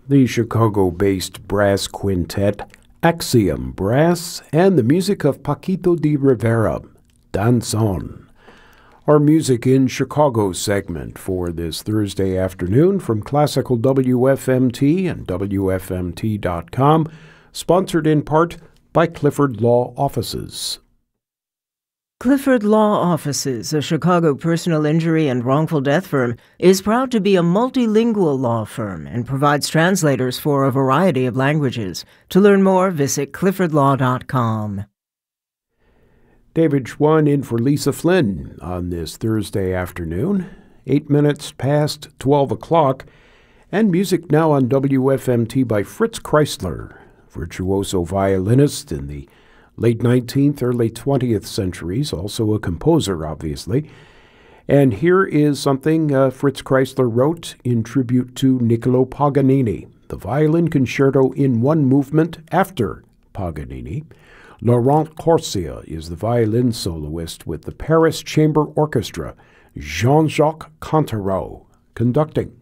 the Chicago-based brass quintet Axiom Brass, and the music of Paquito de Rivera, Danzón. Our Music in Chicago segment for this Thursday afternoon from Classical WFMT and WFMT.com, sponsored in part by Clifford Law Offices. Clifford Law Offices, a Chicago personal injury and wrongful death firm, is proud to be a multilingual law firm and provides translators for a variety of languages. To learn more, visit cliffordlaw.com. David Schwann in for Lisa Flynn on this Thursday afternoon, 8 minutes past 12 o'clock, and music now on WFMT by Fritz Kreisler, virtuoso violinist in the late 19th, early 20th centuries, also a composer, obviously. And here is something Fritz Kreisler wrote in tribute to Niccolo Paganini, the violin concerto in one movement after Paganini. Laurent Corsia is the violin soloist with the Paris Chamber Orchestra, Jean-Jacques Cantereau conducting.